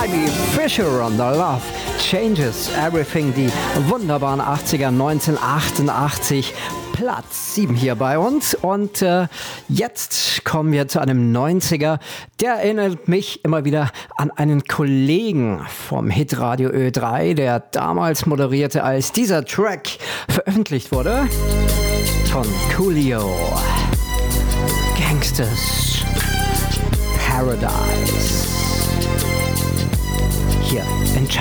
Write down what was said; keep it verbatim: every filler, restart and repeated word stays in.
Maggie Fisher on the Love Changes Everything, die wunderbaren achtziger, neunzehnhundertachtundachtzig, Platz sieben hier bei uns. Und äh, jetzt kommen wir zu einem neunziger, der erinnert mich immer wieder an einen Kollegen vom Hitradio Ö drei, der damals moderierte, als dieser Track veröffentlicht wurde, von Coolio. Gangsters Paradise. Hier in